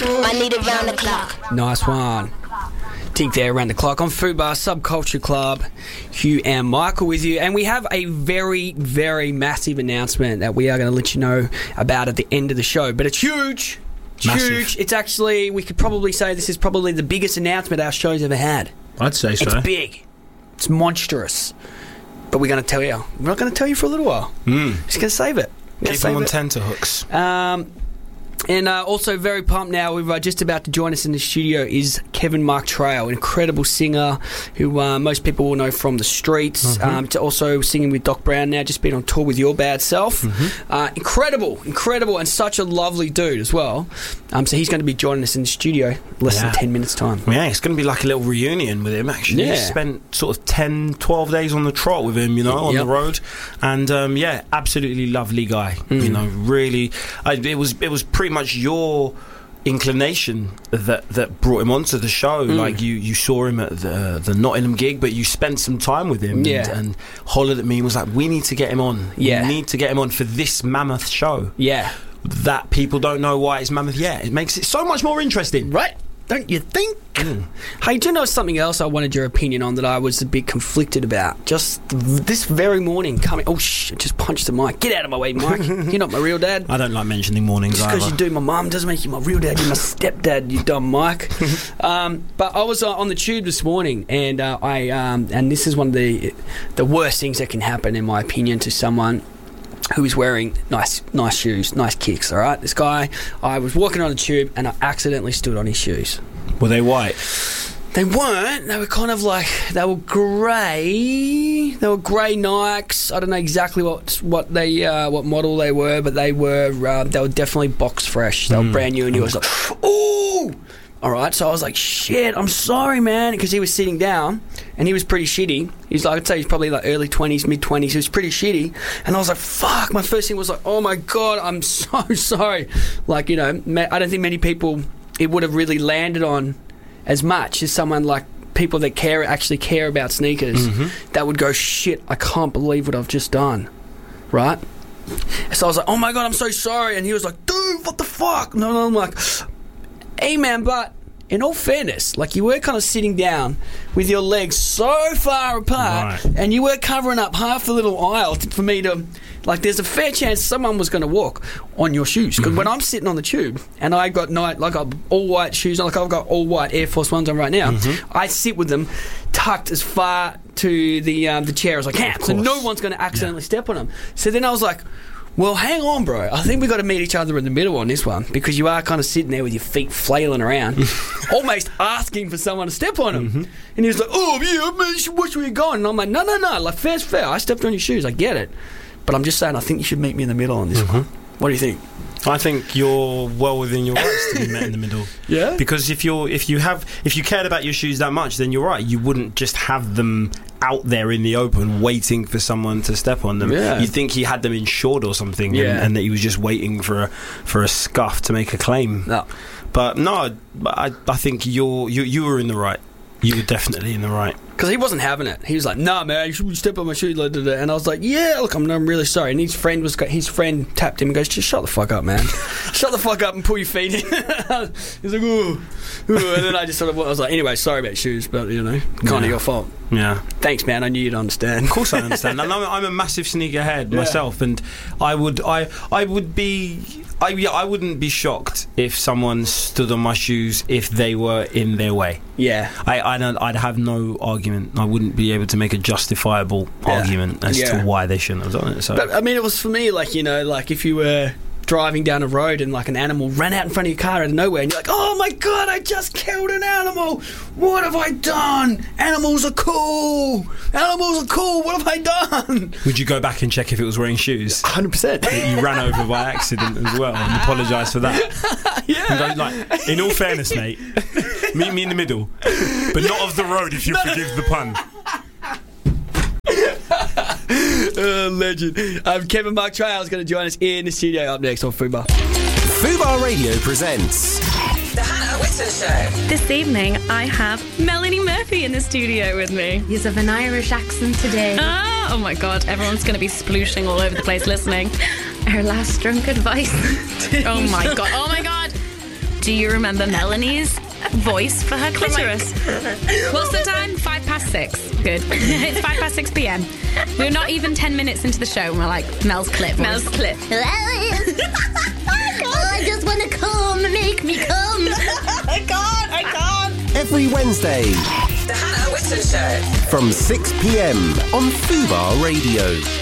I need it round the clock. Nice one. Tink there around the clock on Fubar Subculture Club. Hugh and Michael with you, and we have a very, very massive announcement that we are going to let you know about at the end of the show. But it's huge. It's massive. Huge. It's actually, we could probably say this is probably the biggest announcement our show's ever had. I'd say so. It's big. It's monstrous. But we're going to tell you. We're not going to tell you for a little while. Just going to save it. Keep them on tenterhooks. And also very pumped now, we're just about to join us in the studio is Kevin Mark Trail, an incredible singer who most people will know from the streets. To also singing with Doc Brown now, just been on tour with Your Bad Self. Incredible, and such a lovely dude as well. So he's going to be joining us in the studio less than 10 minutes time. Yeah, it's going to be like a little reunion with him, actually. Yeah. Spent sort of 10, 12 days on the trot with him, on the road. And, absolutely lovely guy. Really. It was pretty much your inclination that brought him onto the show. Like you saw him at the Nottingham gig, but you spent some time with him and hollered at me and was like, we need to get him on. We need to get him on for this mammoth show. That people don't know why it's mammoth yet. It makes it so much more interesting, right? Don't you think? Hey, do you know something else I wanted your opinion on that I was a bit conflicted about? Just this very morning coming... Oh, I just punched the mic. Get out of my way, Mike. You're not my real dad. I don't like mentioning mornings just because you do my mum doesn't make you my real dad. You're my stepdad, you dumb Mike. But I was on the tube this morning, and and this is one of the worst things that can happen, in my opinion, to someone who is wearing nice shoes, nice kicks, all right? This guy, I was walking on the tube and I accidentally stood on his shoes. Were they white? They weren't. They were kind of like, they were grey. They were grey Nikes. I don't know exactly what model they were, but they were definitely box fresh. They were brand new, and he was like, ooh! All right, so I was like, shit, I'm sorry, man, because he was sitting down, and he was pretty shitty. He's like, I'd say he's probably like early 20s, mid-20s. He was pretty shitty, and I was like, fuck. My first thing was like, oh, my God, I'm so sorry. Like, I don't think many people it would have really landed on as much as someone like people that actually care about sneakers that would go, shit, I can't believe what I've just done, right? So I was like, oh, my God, I'm so sorry. And he was like, dude, what the fuck? No, I'm like... Hey, man, but in all fairness, like, you were kind of sitting down with your legs so far apart, and you were covering up half the little aisle for me to... Like, there's a fair chance someone was going to walk on your shoes. Because when I'm sitting on the tube, and I got all white shoes, like I've got all white Air Force Ones on right now, I sit with them tucked as far to the chair as I can. So no one's going to accidentally step on them. So then I was like... Well, hang on, bro. I think we've got to meet each other in the middle on this one, because you are kind of sitting there with your feet flailing around, almost asking for someone to step on them. And he was like, oh, yeah, man, where should we go? And I'm like, no. Like, fair's fair. I stepped on your shoes. I get it. But I'm just saying, I think you should meet me in the middle on this one. What do you think? I think you're well within your rights to be met in the middle. Yeah? Because if you cared about your shoes that much, then you're right. You wouldn't just have them out there in the open waiting for someone to step on them. You'd think he had them insured or something, and that he was just waiting for a scuff to make a claim. No. But no, I think you were in the right. You were definitely in the right. Because he wasn't having it. He was like, nah, man, you should step on my shoes. And I was like, yeah, look, I'm really sorry. And his friend tapped him and goes, just shut the fuck up, man. Shut the fuck up and pull your feet in. He's like, ooh. And then I was like, anyway, sorry about shoes, but, kind of your fault. Yeah. Thanks, man. I knew you'd understand. Of course I understand. And I'm a massive sneakerhead myself, and I wouldn't be shocked if someone stood on my shoes if they were in their way. Yeah. I'd have no argument. I wouldn't be able to make a justifiable argument as to why they shouldn't have done it. So. But, I mean, it was for me, like, like if you were driving down a road and like an animal ran out in front of your car out of nowhere, and you're like, oh my God, I just killed an animal. What have I done? Animals are cool. What have I done? Would you go back and check if it was wearing shoes? 100%. That you ran over by accident as well, and apologise for that? Yeah. And go, like, in all fairness, mate, meet me in the middle, but not of the road, if you forgive the pun. Legend. Kevin Mark Trail is going to join us in the studio up next on Fubar. Fubar Radio presents The Hannah Whitten Show. This evening, I have Melanie Murphy in the studio with me. You have an Irish accent today. Oh my God, everyone's going to be splooshing all over the place listening. Our last drunk advice. Oh my God. Do you remember Melanie's voice for her clitoris? What's the time? 6:05. Good. It's 6:05 p.m. We're not even 10 minutes into the show and we're like, Mel's clip. I just want to come. Make me come. I can't. Every Wednesday The Hannah Whitton Show. from 6 p.m. on Fubar Radio.